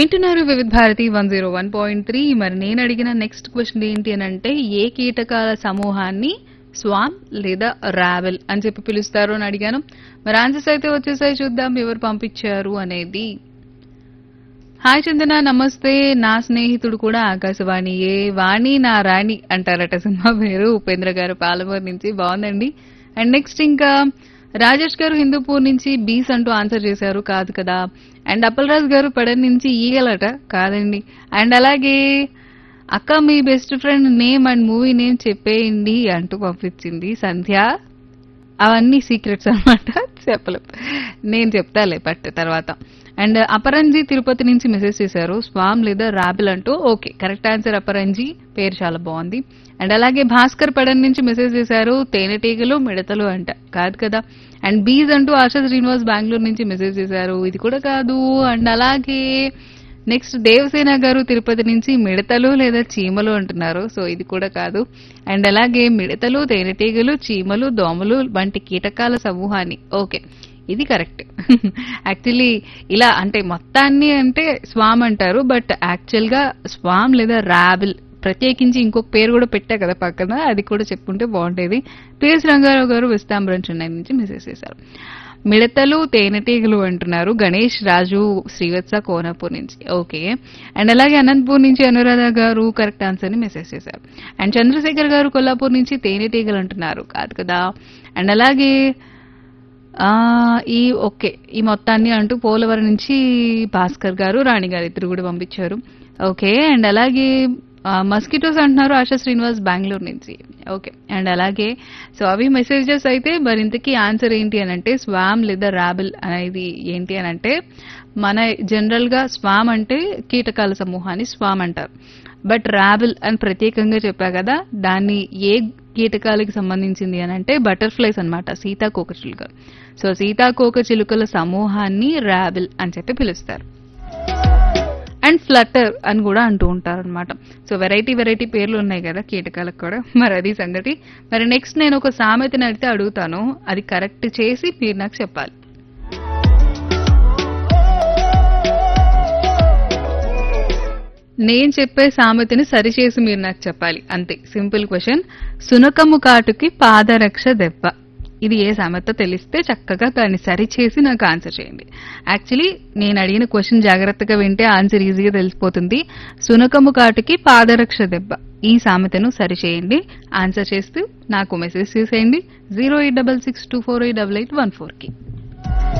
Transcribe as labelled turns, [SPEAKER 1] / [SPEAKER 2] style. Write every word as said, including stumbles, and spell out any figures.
[SPEAKER 1] వింటున్నారు వివిధ Bharati one zero one point three. మరి నేను అడిగిన నెక్స్ట్ క్వశ్చన్ ఏంటి అని అంటే, ఏ కీటకాల సమూహాన్ని స్వామ్ లేదా రావెల్ అని చెప్పి పిలుస్తారు అని అడిగాను. మరి ఆన్సర్స్ అయితే వచ్చేసాయి, చూద్దాం ఎవరు పంపించారు అనేది. హాయ్ చందన, నమస్తే. నా స్నేహితుడు కూడా ఆకాశవాణి, ఏ వాణి నా రాణి అంటారట సినిమా పేరు. ఉపేంద్ర గారు పాలమూరు నుంచి, బాగుందండి. అండ్ నెక్స్ట్ ఇంకా రాజేష్ గారు హిందూపూర్ నుంచి బీస్ అంటూ ఆన్సర్ చేశారు, కాదు కదా. అండ్ అప్పలరాజు గారు పడన్ నుంచి ఈగలట, కాదండి. అండ్ అలాగే అక్క మీ best friend name and movie name చెప్పేయండి అంటూ పంపించింది సంధ్య. అవన్నీ సీక్రెట్స్ అనమాట, చెప్పలేం, నేను చెప్తాలే బట్ తర్వాత. అండ్ అపరంజి తిరుపతి నుంచి మెసేజ్ చేశారు, స్వామ్ లేదా రాబిల్ అంటూ. ఓకే, కరెక్ట్ ఆన్సర్ అపరంజి, పేరు చాలా బాగుంది. అండ్ అలాగే భాస్కర్ పడన్ నుంచి మెసేజ్ చేశారు, తేనెటీగలు మిడతలు అంట, కాదు కదా. అండ్ బీజ్ అంటూ ఆశా శ్రీనివాస్ బెంగళూరు నుంచి మెసేజ్ చేశారు, ఇది కూడా కాదు. అండ్ అలాగే నెక్స్ట్ దేవసేన గారు తిరుపతి నుంచి మిడతలు లేదా చీమలు అంటున్నారు, సో ఇది కూడా కాదు. అండ్ అలాగే మిడతలు, తేనెటీగలు, చీమలు, దోమలు వంటి కీటకాల సమూహాన్ని, ఓకే ఇది కరెక్ట్. యాక్చువల్లీ ఇలా అంటే మొత్తాన్ని అంటే స్వామ్ అంటారు, బట్ యాక్చువల్ గా స్వామ్ లేదా రాబిల్ ప్రత్యేకించి ఇంకొక పేరు కూడా పెట్టా కదా పక్కన, అది కూడా చెప్పుకుంటే బాగుంటేది. పిఎస్ రంగారావు గారు విస్తాంబరం చెన్నై నుంచి మెసేజ్ చేశారు, మిడతలు తేనెటీగలు అంటున్నారు. గణేష్ రాజు శ్రీవత్స కోనపూర్ నుంచి, ఓకే. అండ్ అలాగే అనంతపూర్ నుంచి అనురాధ గారు కరెక్ట్ ఆన్సర్ ని మెసేజ్ చేశారు. అండ్ చంద్రశేఖర్ గారు కొల్లాపూర్ నుంచి తేనెటీగలు అంటున్నారు, కాదు కదా. అండ్ అలాగే ఈ ఓకే ఈ మొత్తాన్ని అంటూ పోలవరం నుంచి భాస్కర్ గారు, రాణి గారు ఇద్దరు కూడా పంపించారు, ఓకే. అండ్ అలాగే మస్కిటోస్ అంటున్నారు ఆశా శ్రీనివాస్ బెంగళూరు నుంచి, ఓకే. అండ్ అలాగే సో అవి మెసేజెస్ అయితే. మరి ఇంతకీ ఆన్సర్ ఏంటి అని అంటే, స్వామ్ లేదా రాబిల్ అనేది ఏంటి అని అంటే, మన జనరల్ గా స్వామ్ అంటే కీటకాల సమూహాన్ని స్వామ్ అంటారు, బట్ రాబిల్ అని ప్రత్యేకంగా చెప్పా కదా, దాన్ని ఏ కీటకాలకి సంబంధించింది అని అంటే బటర్ఫ్లైస్ అనమాట, సీతాకోక చిలుకలు. సో సీతాకోక చిలుకల సమూహాన్ని రాబిల్ అని చెప్పి పిలుస్తారు. అండ్ ఫ్లటర్ అని కూడా అంటూ ఉంటారు అనమాట. సో వెరైటీ వెరైటీ పేర్లు ఉన్నాయి కదా కీటకాలకు కూడా, మరి అది సంగతి. మరి నెక్స్ట్ నేను ఒక సామెతని అయితే అడుగుతాను, అది కరెక్ట్ చేసి మీరు నాకు చెప్పాలి. నేను చెప్పే సామెతని సరిచేసి మీరు నాకు చెప్పాలి, అంతే. Simple question. సునకము కాటుకి పాదరక్ష దెబ్బ, ఇది ఏ సామెత తెలిస్తే చక్కగా దాన్ని సరిచేసి నాకు ఆన్సర్ చేయండి. యాక్చువల్లీ నేను అడిగిన క్వశ్చన్ జాగ్రత్తగా వింటే ఆన్సర్ ఈజీగా తెలిసిపోతుంది. సునకము కాటుకి పాదరక్ష దెబ్బ, ఈ సామెతను సరిచేయండి. ఆన్సర్ చేస్తూ నాకు మెసేజ్ చేసేయండి zero eight double six two four eight double eight one four కి.